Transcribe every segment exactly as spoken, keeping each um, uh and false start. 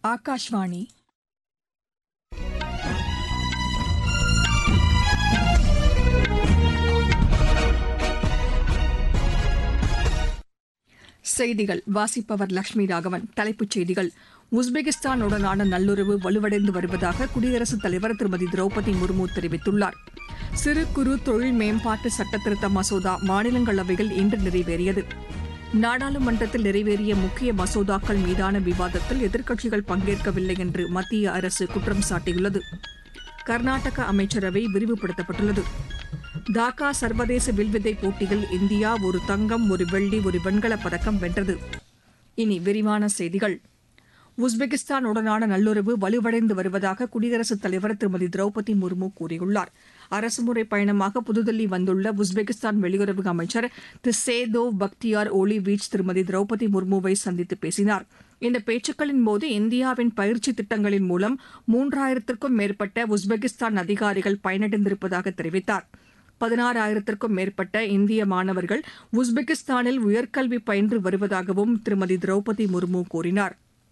ஆகாஷ்வாணி செய்திகள் வாசிப்பவர் லட்சுமி ராகவன். தலைப்புச் செய்திகள்: உஸ்பெகிஸ்தானுடனான நல்லுறவு வலுவடைந்து வருவதாக குடியரசுத் தலைவர் திருமதி திரௌபதி முர்மு தெரிவித்துள்ளார். சிறு குறு தொழில் மேம்பாட்டு சட்டத்திருத்த மசோதா மாநிலங்களவையில் இன்று நிறைவேறியது. நாடாளுமன்றத்தில் நிறைவேறிய முக்கிய மசோதாக்கள் மீதான விவாதத்தில் எதிர்க்கட்சிகள் பங்கேற்கவில்லை என்று மத்திய அரசு குற்றம் சாட்டியுள்ளது. கர்நாடக அமைச்சரவை விரிவுபடுத்தப்பட்டுள்ளது. டாக்கா சர்வதேச வில்வித்தை போட்டியில் இந்தியா ஒரு தங்கம், ஒரு வெள்ளி, ஒரு வெண்கலப் பதக்கம் வென்றது. இனி விரிவான செய்திகள். உஸ்பெகிஸ்தானுடனான நல்லுறவு வலுவடைந்து வருவதாக குடியரசுத் தலைவர் திருமதி திரௌபதி முர்மு கூறியுள்ளார். அரசுமுறை பயணமாக புதுதில்லி வந்துள்ள உஸ்பெகிஸ்தான் வெளியுறவு அமைச்சர் திரு சேதோவ் பக்தியார் ஓலிவீச் திருமதி திரௌபதி முர்முவை சந்தித்து பேசினார். இந்த பேச்சுக்களின்போது இந்தியாவின் பயிற்சி திட்டங்களின் மூலம் மூன்றாயிரத்திற்கும் மேற்பட்ட உஸ்பெகிஸ்தான் அதிகாரிகள் பயனடைந்திருப்பதாக தெரிவித்தார். பதினாறாயிரத்திற்கும் மேற்பட்ட இந்திய மாணவர்கள் உஸ்பெகிஸ்தானில் உயர்கல்வி பயின்று வருவதாகவும் திருமதி திரௌபதி முர்மு கூறினார்.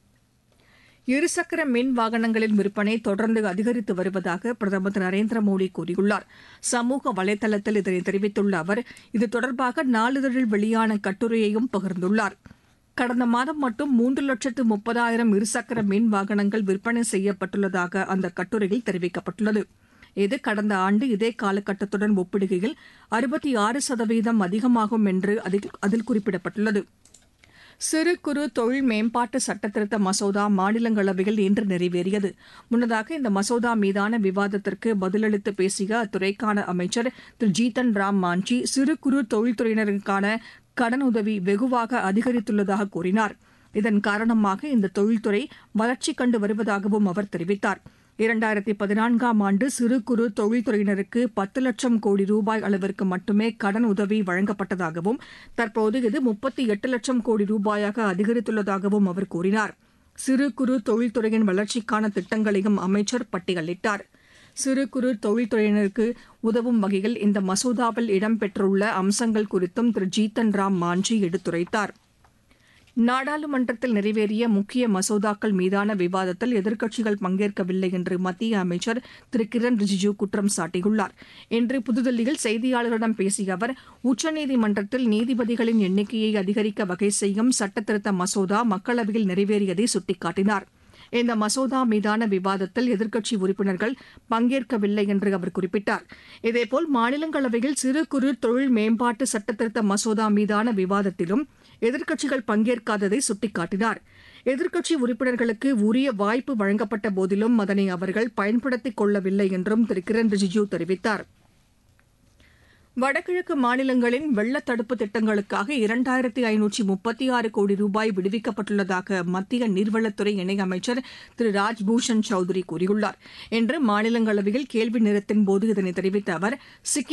இருசக்கர மின் வாகனங்களின் விற்பனை தொடர்ந்து அதிகரித்து வருவதாக பிரதமர் திரு நரேந்திர மோடி கூறியுள்ளார். சமூக வலைதளத்தில் இதனை தெரிவித்துள்ள அவர், இது தொடர்பாக நாளிதழில் வெளியான கட்டுரையையும் பகிர்ந்துள்ளார். கடந்த மாதம் மட்டும் மூன்று லட்சத்து முப்பதாயிரம் இருசக்கர மின் வாகனங்கள் விற்பனை செய்யப்பட்டுள்ளதாக அந்த கட்டுரையில் தெரிவிக்கப்பட்டுள்ளது. இது கடந்த ஆண்டு இதே காலகட்டத்துடன் ஒப்பிடுகையில் அறுபத்தி ஆறு சதவீதம் அதிகமாகும் என்று அதில் குறிப்பிடப்பட்டுள்ளது. சிறு குறு தொழில் மேம்பாட்டு சட்டத்திருத்த மசோதா மாநிலங்களவையில் இன்று நிறைவேறியது. முன்னதாக இந்த மசோதா மீதான விவாதத்திற்கு பதிலளித்து பேசிய அத்துறைக்கான அமைச்சர் திரு ஜீதன் ராம் மாஞ்சி, சிறு குறு தொழில்துறையினருக்கான கடனுதவி வெகுவாக அதிகரித்துள்ளதாக கூறினார். இதன் காரணமாக இந்த தொழில்துறை வளர்ச்சி கண்டு வருவதாகவும் அவர் தெரிவித்தார். இரண்டாயிரத்தி பதினான்காம் ஆண்டு சிறு குறு தொழில்துறையினருக்கு பத்து லட்சம் கோடி ரூபாய் அளவிற்கு மட்டுமே கடன் உதவி வழங்கப்பட்டதாகவும் தற்போது இது முப்பத்தி எட்டு லட்சம் கோடி ரூபாயாக அதிகரித்துள்ளதாகவும் அவர் கூறினார். சிறு குறு தொழில்துறையின் வளர்ச்சிக்கான திட்டங்களையும் அமைச்சர் பட்டியலிட்டார். சிறு குறு தொழில்துறையினருக்கு உதவும் வகையில் இந்த மசோதாவில் இடம்பெற்றுள்ள அம்சங்கள் குறித்தும் திரு ஜீதன் ராம் மாஞ்சி எடுத்துரைத்தார். நாடாளுமன்றத்தில் நிறைவேறிய முக்கிய மசோதாக்கள் மீதான விவாதத்தில் எதிர்க்கட்சிகள் பங்கேற்கவில்லை என்று மத்திய அமைச்சர் திரு கிரண் ரிஜிஜூ குற்றம் சாட்டியுள்ளார். இன்று புதுதில்லியில் செய்தியாளர்களிடம் பேசிய அவர், உச்சநீதிமன்றத்தில் நீதிபதிகளின் எண்ணிக்கையை அதிகரிக்க வகை செய்யும் சட்டத்திருத்த மசோதா மக்களவையில் நிறைவேறியதை சுட்டிக்காட்டினார். இந்த மசோதா மீதான விவாதத்தில் எதிர்க்கட்சி உறுப்பினர்கள் பங்கேற்கவில்லை என்று அவர் குறிப்பிட்டார். இதேபோல் மாநிலங்களவையில் சிறு குறு தொழில் மேம்பாட்டு சட்டத்திருத்த மசோதா மீதான விவாதத்திலும் எதிர்க்கட்சிகள் பங்கேற்காததை சுட்டிக்காட்டினார். எதிர்க்கட்சி உறுப்பினர்களுக்கு உரிய வாய்ப்பு வழங்கப்பட்ட போதிலும் அதனை அவர்கள் பயன்படுத்திக் கொள்ளவில்லை என்றும் திரு கிரண் ரிஜிஜூ தெரிவித்தார். வடகிழக்கு மாநிலங்களின் வெள்ளத் தடுப்பு திட்டங்களுக்காக இரண்டாயிரத்தி ஐநூற்றி முப்பத்தி ஆறு கோடி ரூபாய் விடுவிக்கப்பட்டுள்ளதாக மத்திய நீர்வளத்துறை இணையமைச்சர் திரு ராஜ்பூஷன் சௌத்ரி கூறியுள்ளார். இன்று மாநிலங்களவையில் கேள்வி நேரத்தின்போது இதனை தெரிவித்த அவர், சிக்கிம்